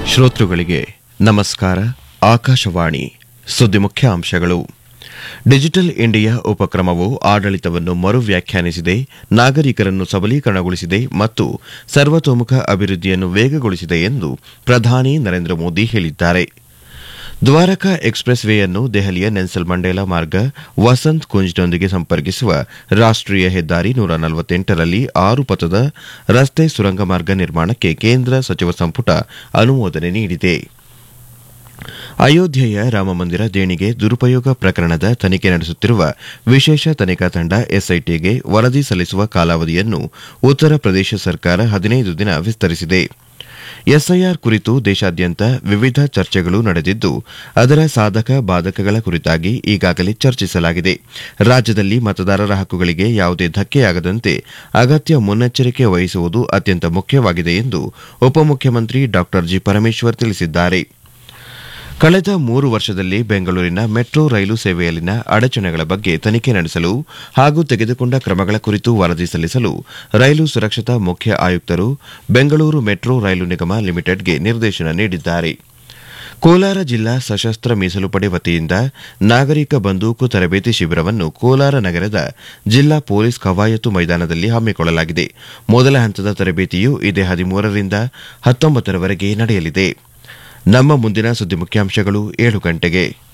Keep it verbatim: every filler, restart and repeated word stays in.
ಶ್ರೋತೃಗಳಿಗೆ ನಮಸ್ಕಾರ. ಆಕಾಶವಾಣಿ ಸುದ್ದಿ ಮುಖ್ಯಾಂಶಗಳು. ಡಿಜಿಟಲ್ ಇಂಡಿಯಾ ಉಪಕ್ರಮವು ಆಡಳಿತವನ್ನು ಮರು ವ್ಯಾಖ್ಯಾನಿಸಿದೆ, ನಾಗರಿಕರನ್ನು ಸಬಲೀಕರಣಗೊಳಿಸಿದೆ ಮತ್ತು ಸರ್ವತೋಮುಖ ಅಭಿವೃದ್ಧಿಯನ್ನು ವೇಗಗೊಳಿಸಿದೆ ಎಂದು ಪ್ರಧಾನಿ ನರೇಂದ್ರ ಮೋದಿ ಹೇಳಿದ್ದಾರೆ. ದ್ವಾರಕಾ ಎಕ್ಸ್ಪ್ರೆಸ್ ವೇಯನ್ನು ದೆಹಲಿಯ ನೆಲ್ಸನ್ ಮಂಡೇಲಾ ಮಾರ್ಗ ವಸಂತ್ ಕುಂಜ್ನೊಂದಿಗೆ ಸಂಪರ್ಕಿಸುವ ರಾಷ್ಟೀಯ ಹೆದ್ದಾರಿ ನೂರ ನಲವತ್ತೆಂಟರಲ್ಲಿ ಆರು ಪಥದ ರಸ್ತೆ ಸುರಂಗ ಮಾರ್ಗ ನಿರ್ಮಾಣಕ್ಕೆ ಕೇಂದ್ರ ಸಚಿವ ಸಂಪುಟ ಅನುಮೋದನೆ ನೀಡಿದೆ. ಅಯೋಧ್ಯೆಯ ರಾಮಮಂದಿರ ದೇಣಿಗೆ ದುರುಪಯೋಗ ಪ್ರಕರಣದ ತನಿಖೆ ನಡೆಸುತ್ತಿರುವ ವಿಶೇಷ ತನಿಖಾ ತಂಡ ಎಸ್ಐಟಿಗೆ ವರದಿ ಸಲ್ಲಿಸುವ ಕಾಲಾವಧಿಯನ್ನು ಉತ್ತರ ಪ್ರದೇಶ ಸರ್ಕಾರ ಹದಿನೈದು ದಿನ ವಿಸ್ತರಿಸಿದೆ. ಎಸ್ಐಆರ್ ಕುರಿತು ದೇಶಾದ್ಯಂತ ವಿವಿಧ ಚರ್ಚೆಗಳು ನಡೆದಿದ್ದು, ಅದರ ಸಾಧಕ ಬಾಧಕಗಳ ಕುರಿತಾಗಿ ಈಗಾಗಲೇ ಚರ್ಚಿಸಲಾಗಿದೆ. ರಾಜ್ಯದಲ್ಲಿ ಮತದಾರರ ಹಕ್ಕುಗಳಿಗೆ ಯಾವುದೇ ಧಕ್ಕೆಯಾಗದಂತೆ ಅಗತ್ಯ ಮುನ್ನೆಚ್ಚರಿಕೆ ವಹಿಸುವುದು ಅತ್ಯಂತ ಮುಖ್ಯವಾಗಿದೆ ಎಂದು ಉಪಮುಖ್ಯಮಂತ್ರಿ ಡಾ ಜಿ ಪರಮೇಶ್ವರ್ ತಿಳಿಸಿದ್ದಾರೆ. ಕಳೆದ ಮೂರು ವರ್ಷದಲ್ಲಿ ಬೆಂಗಳೂರಿನ ಮೆಟ್ರೋ ರೈಲು ಸೇವೆಯಲ್ಲಿನ ಅಡಚಣೆಗಳ ಬಗ್ಗೆ ತನಿಖೆ ನಡೆಸಲು ಹಾಗೂ ತೆಗೆದುಕೊಂಡ ಕ್ರಮಗಳ ಕುರಿತು ವರದಿ ಸಲ್ಲಿಸಲು ರೈಲು ಸುರಕ್ಷತಾ ಮುಖ್ಯ ಆಯುಕ್ತರು ಬೆಂಗಳೂರು ಮೆಟ್ರೋ ರೈಲು ನಿಗಮ ಲಿಮಿಟೆಡ್ಗೆ ನಿರ್ದೇಶನ ನೀಡಿದ್ದಾರೆ. ಕೋಲಾರ ಜಿಲ್ಲಾ ಸಶಸ್ತ್ರ ಮೀಸಲು ಪಡೆ ವತಿಯಿಂದ ನಾಗರಿಕ ಬಂದೂಕು ತರಬೇತಿ ಶಿಬಿರವನ್ನು ಕೋಲಾರ ನಗರದ ಜಿಲ್ಲಾ ಪೊಲೀಸ್ ಕವಾಯತು ಮೈದಾನದಲ್ಲಿ ಹಮ್ಮಿಕೊಳ್ಳಲಾಗಿದೆ. ಮೊದಲ ಹಂತದ ತರಬೇತಿಯು ಇದೇ ಹದಿಮೂರರಿಂದ ಹತ್ತೊಂಬತ್ತರವರೆಗೆ ನಡೆಯಲಿದೆ. ನಮ್ಮ ಮುಂದಿನ ಸುದ್ದಿ ಮುಖ್ಯಾಂಶಗಳು ಏಳು ಗಂಟೆಗೆ.